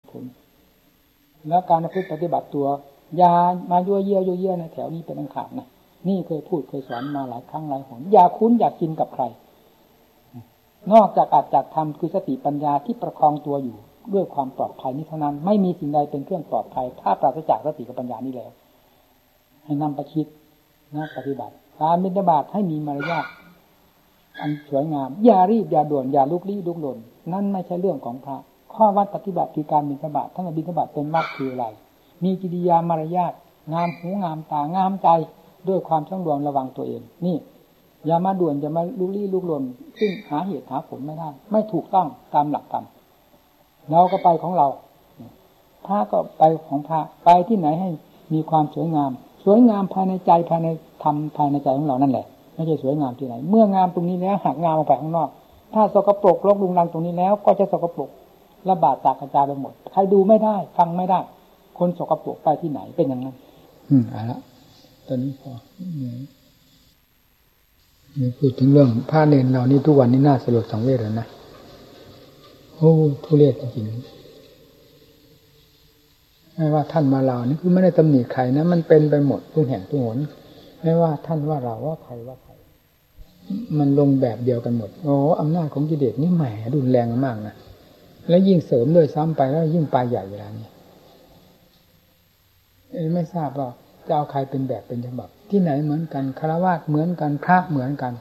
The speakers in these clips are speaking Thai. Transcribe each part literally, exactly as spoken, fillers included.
ผลแล้วการพูดปฏิบัติตัวอย่ามายั่วเยี่ยวยั่วเยี่ยในแถวนี้เป็นอันขาดนะนี่เคยพูดเคยสอนมาหลายครั้งหลายหนอย่าคุ้นอย่ากินกับใครนอกจากอาจจากทำคือสติปัญญาที่ประคองตัวอยู่ด้วยความปลอดภัยนี้เท่านั้นไม่มีสิ่งใดเป็นเครื่องปลอดภัยถ้าปราศจากสติกับปัญญานี้แล้วให้นำไปคิดนะปฏิบัติการบิณฑบาตให้มีมารยาทอันสวยงามอย่ารีบอย่าด่วนอย่าลุกลี้ลุกลนนั่นไม่ใช่เรื่องของพระข้อวัดปฏิบัติคือการบิณฑบาตท่านบิณฑบาตเป็นมรรคคืออะไรมีกิริยามารยาทงามหูงามตางามใจด้วยความช่างรวมระวังตัวเองนี่อย่ามาด่วนอย่ามาลุกลี้ลุกลนซึ่งหาเหตุหาผลไม่ได้ไม่ถูกต้องตามหลักธรรมเราก็ไปของเราพระก็ไปของพระไปที่ไหนให้มีความสวยงามสวยงามภายในใจภายในธรรมภายในใจของเรานั่นแหละไม่ใช่สวยงามที่ไหนเมื่องามตรงนี้แล้วหักงามออกไปข้างนอกถ้าสกปรกรกรุงรังตรงนี้แล้วก็จะสกปรกระบาดจากกระจายไปหมดใครดูไม่ได้ฟังไม่ได้คนสกปรกไปที่ไหนเป็นอย่างนั้นอืมเอาละตอนนี้พอนี่พูดถึงเรื่องพระเนรเรานี่ทุกวันนี้น่าสลดสังเวชแล้วนะโอ้ทุเรศจริงๆไม่ว่าท่านมาเรานี่คือไม่ได้ตำหนิใครนะมันเป็นไปหมดทุกแห่งทุกหนไม่ว่าท่านว่าเราว่าใครว่าใครมันลงแบบเดียวกันหมดโอ้อำนาจของกิเลสนี่แหมรุนแรงมากนะแล้วยิ่งเสริมด้วยซ้ำไปแล้วยิ่งไปใหญ่เวลานี้ไม่ทราบว่าจะเอาใครเป็นแบบเป็นฉบับที่ไหนเหมือนกันฆราวาสเหมือนกันพระเหมือนกัน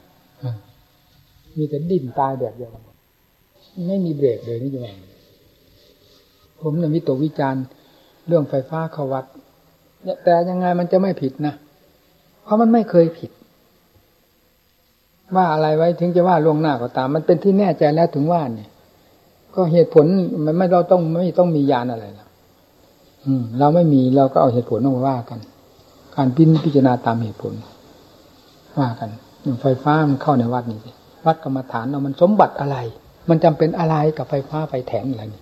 มีแต่ดิ้นตายแบบเดียวกันไม่มีเบรกเลยนี่จะว่าผมเนี่ยวิตกวิจารณ์เรื่องไฟฟ้าเข้าวัดแต่ยังไงมันจะไม่ผิดนะเพราะมันไม่เคยผิดว่าอะไรไว้ถึงจะว่าล่วงหน้าก็ตามมันเป็นที่แน่ใจแล้วถึงว่าเนี่ยก็เหตุผลมันไม่เราต้องไม่ต้องมียานอะไรแล้วอืมเราไม่มีเราก็เอาเหตุผลมาว่ากันการพิจารณาตามเหตุผลว่ากันไฟฟ้ามันเข้าในวัดนี่สิวัดกรรมฐานเรามันสมบัติอะไรมันจำเป็นอะไรกับไฟฟ้าไฟแถมอะไรนี่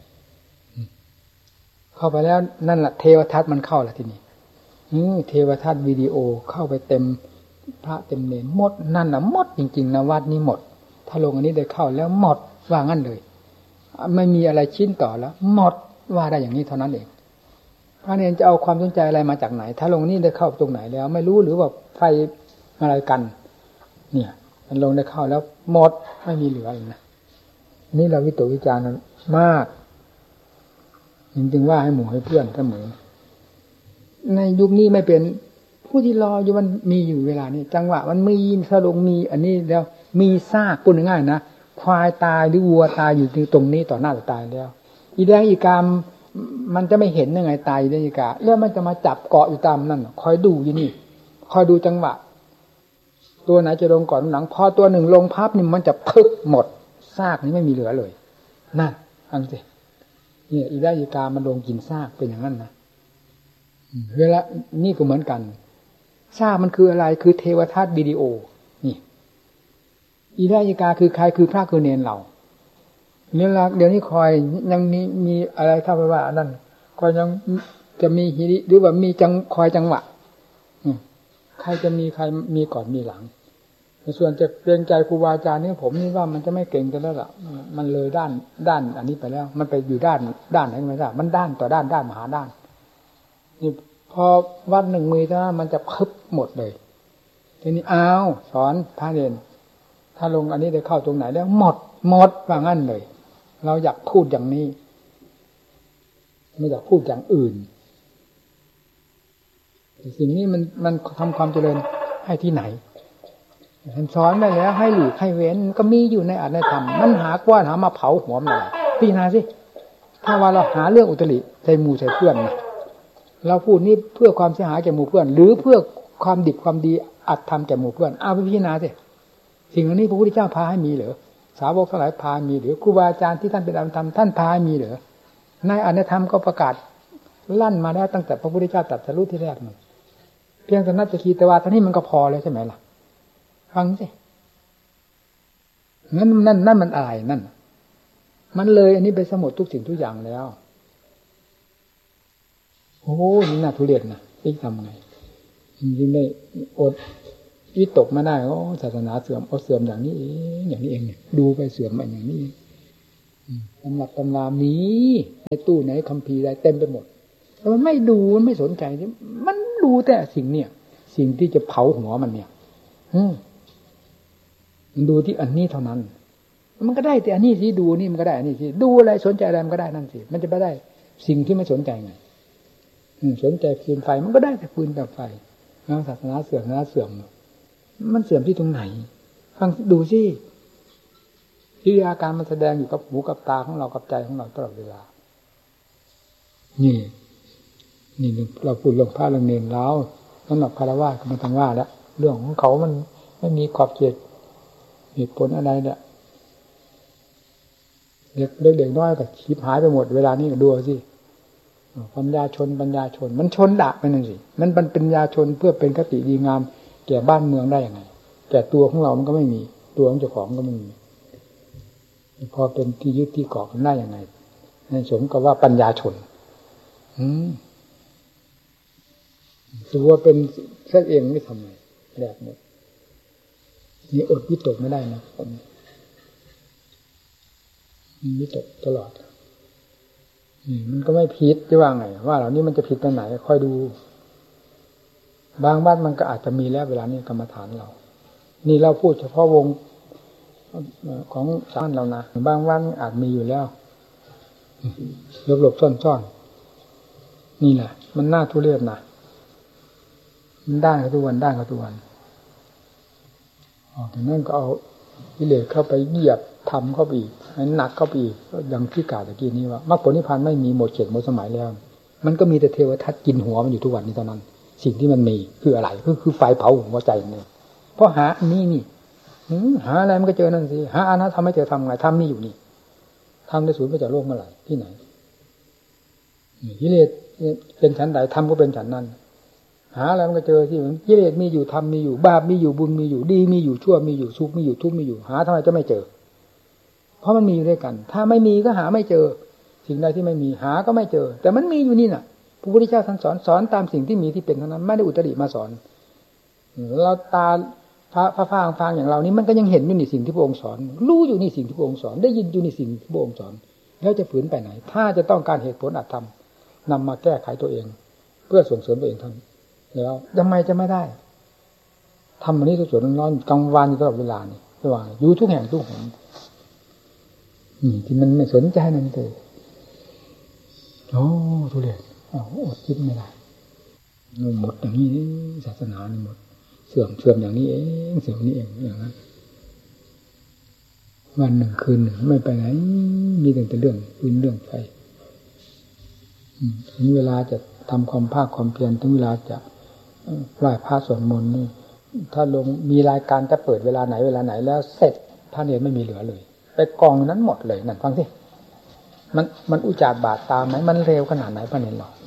เข้าไปแล้วนั่นแหละเทวทัศน์มันเข้าแล้วทีนี้อือเทวทัศน์วิดีโอเข้าไปเต็มพระเต็มเนรหมดนั่นน่ะหมดจริงๆนะวัดนี้หมดถ้าลงอันนี้ได้เข้าแล้วหมดว่างั้นเลยไม่มีอะไรชิ้นต่อแล้วหมดว่าได้อย่างนี้เท่านั้นเองพระเนรจะเอาความสนใจอะไรมาจากไหนถ้าลงนี้ได้เข้าตรงไหนแล้วไม่รู้หรือว่าไฟอะไรกันเนี่ยมันลงได้เข้าแล้วหมดไม่มีเหลือเลยนะนี่เราวิตกวิจารณ์มากจริงๆว่าให้หมู่ให้เพื่อนเสมอในยุคนี้ไม่เป็นผู้ที่รออยู่มันมีอยู่เวลานี้จังหวะมันมีสลงมีอันนี้แล้วมีซากพูดง่ายๆนะควายตายหรือวัวตายอยู่ตรงนี้ต่อหน้าต่อตาแล้วอีแดงอีกามมันจะไม่เห็นยังไงตายอีแดงอีกาแล้วมันจะมาจับเกาะอยู่ตามนั่นคอยดูอยู่นี่คอยดูจังหวะตัวไหนจะลงก่อนหลังพอตัวหนึ่งลงพับนี่มันจะพึกหมดซากนี้ไม่มีเหลือเลยนั่นฟังสิเนี่ยอีแดงอีกามันลงกินซากเป็นอย่างนั้นนะเวลานี่ก็เหมือนกันซากมันคืออะไรคือเทวทัศน์วิดีโอนี่อีแดงอีกาคือใครคือพระคือเนรเราเนี่ยละเดี๋ยวนี้คอยยังมีมีอะไรถ้าไปว่านั่นคอยยังจะมีฮิริหรือว่ามีจังคอยจังหวะใครจะมีใครมีก่อนมีหลังส่วนจะเกรงใจครูบาอาจารย์นี่ผมนี่ว่ามันจะไม่เก่งกันแล้วล่ะมันเลยด้านด้านอันนี้ไปแล้วมันไปอยู่ด้านด้านไหนไม่ทราบมันด้านต่อด้านด้านมหาด้านนี่พอวัดหนึ่งมือถ้ามันจะพึบหมดเลยทีนี้อ้าวสอนพระเนรถ้าลงอันนี้ได้เข้าตรงไหนแล้วหมดหมดว่างั้นเลยเราอยากพูดอย่างนี้ไม่อยากพูดอย่างอื่นสิ่งนี้มันมันทำความเจริญให้ที่ไหนท่านสอนไปแล้วให้หลีกให้เว้นก็มีอยู่ในอัตถธรรมมันหากว่าหามาเผาหัวมันอะไรพิจารณาสิถ้าว่าเราหาเรื่องอุตริใส่หมู่ใส่เพื่อนนะเราพูดนี้เพื่อความเสียหายแก่หมู่เพื่อนหรือเพื่อความดิบความดีอัตธรรมแก่หมู่เพื่อนเอาไปพิจารณาสิสิ่งเหล่านี้พระพุทธเจ้าพาให้มีเหรอสาวกทั้งหลายพามีหรือครูบาอาจารย์ที่ท่านเป็นอรหันต์ท่านพาให้มีเหรอในอนัตธรรมก็ประกาศลั่นมาแล้วตั้งแต่พระพุทธเจ้าตรัสรู้ที่แรกนั่นเพียงแต่นัตถิตวาท่านี้มันก็พอเลยใช่ไหมล่ะฟังสิงั้นนั่นนั่นมันอะไรนั่นมันเลยอันนี้ไปสมดทุกสิ่งทุกอย่างแล้วโอ้นี่น่าทุเรศนะอีกทำไงจริงๆได้อดวิตกมาได้โอ้ศาสนาเสื่อมเอาเสื่อมอย่างนี้เองอย่างนี้เองเนี่ยดูไปเสื่อมมาอย่างนี้ตำรับตำรามีในตู้ไหนคัมภีร์อะไรเต็มไปหมดแต่มันไม่ดูมันไม่สนใจมันดูแต่สิ่งเนี่ยสิ่งที่จะเผาหัวมันเนี่ยมันดูที่อันนี้เท่านั้นมันก็ได้แต่อันนี้สิดูนี่มันก็ได้อันนี้สิดูอะไรสนใจอะไรมันก็ได้นั่นสิมันจะไปได้สิ่งที่ไม่สนใจไงสนใจฟืนไฟมันก็ได้แต่ฟืนกับไฟศาสนาเสื่อมศาสนาเสื่อมมันเสื่อมที่ตรงไหนฟังดูสิกิริยาการมันแสดงอยู่กับหูกับตาของเรากับใจของเราตลอดเวลานี่นี่เราพูดเรื่องพระเรื่องเนรแล้วสำหรับคารวะก็ไม่ต้องว่าแล้วเรื่องของเขามันไม่มีขอบเขตเหตุผลอะไรเนี่ยเด็กเด็กน้อยก็ชิบหายไปหมดเวลานี้ดูสิปัญญาชนปัญญาชนมันชนดะไปนั่นสิมันเป็นปัญญาชนเพื่อเป็นคติดีงามแก่บ้านเมืองได้ยังไงแก่ตัวของเรามันก็ไม่มีตัวของเจ้าของก็ไม่มีพอเป็นที่ยึดที่เกาะกันได้ยังไงในสมกับว่าปัญญาชนอืมถือว่าเป็นแค่เองไม่ทำไงแบบนี้นี่อดวิตกไม่ได้นะคนมีวิตกตลอดนี่มันก็ไม่ผิดจะว่าไงว่าเหล่านี้มันจะผิดตรงไหนค่อยดูบางบ้านมันก็อาจจะมีแล้วเวลานี้กรรมฐานเรานี่เราพูดเฉพาะวงของสานเรานะบางวันอาจมีอยู่แล้วหลบๆซ่อนๆนี่แหละมันน่าทุเรศนะมันด้านเขาทุกวันด้านเขาทุกวันอ๋อแต่นั่นก็เอากิเลสเข้าไปเหยียบทำเข้าไปอีกให้หนักเข้าไปอีกอย่างที่กล่าวตะกี้นี้ว่ามรรคผลนิพพานไม่มีหมดเขตหมดสมัยแล้วมันก็มีแต่เทวทัตกินหัวมันอยู่ทุกวันนี้เท่านั้นสิ่งที่มันมีคืออะไรคือคือไฟเผาหัวใจนี่เพราะหาอันนี้นี่หาอะไรมันก็เจอนั่นสิหาอันนั้นทำไม่เจอทำไงทำนี่อยู่นี่ทำได้สูญไปจากโลกเมื่อไหร่ที่ไหนกิเลสเป็นฉันใดทำก็เป็นฉันนั้นหาอะไรมันก็เจอที่กิเลสมีอยู่ทำมีอยู่บาปมีอยู่บุญมีอยู่ดีมีอยู่ชั่วมีอยู่สุขมีอยู่ทุกข์มีอยู่หาทำไมจะไม่เจอเพราะมันมีอยู่ด้วยกันถ้าไม่มีก็หาไม่เจอสิ่งใดที่ไม่มีหาก็ไม่เจอแต่มันมีอยู่นี่น่ะพระพุทธเจ้าท่านสอนสอนตามสิ่งที่มีที่เป็นเท่านั้นไม่ได้อุตริมาสอนเราตาพระพระฟางฟางอย่างเรานี้มันก็ยังเห็นอยู่นี่สิ่งที่พระองค์สอนรู้อยู่นี่สิ่งที่พระองค์สอนได้ยินอยู่นี่สิ่งที่พระองค์สอนแล้วจะฝืนไปไหนถ้าจะต้องการเหตุผลอัตธรรมนำมาแก้ไขตัวเองเพื่อส่งเสริมตัวเองทำแล้วทำไมจะไม่ได้ทำอันนี้สดๆร้อนๆกลางวันอยู่ตลอดเวลานี่ระหว่างอยู่ทุกแห่งทุกหนนี่ที่มันไม่สนใจนั่นเลยโอ้ทุเรศอ้าวอดคิดไม่ได้หมดอย่างนี้ศาสนานี่หมดเสื่อมเสื่อมอย่างนี้เองเสื่อมนี้เองอย่างนั้นวันหนึ่งคืนหนึ่งไม่ไปไหนมีแต่เรื่องปืนเรื่องไฟถึงเวลาจะทำความภาคความเพียรถึงเวลาจะไหว้พระสวดมนต์นี่ถ้าลงมีรายการจะเปิดเวลาไหนเวลาไหนแล้วเสร็จพระเนรไม่มีเหลือเลยไปกองนั้นหมดเลยนั่นฟังสิมันมันอุจจาระบาดตาไหมมันเร็วขนาดไหนพระเนรหรอก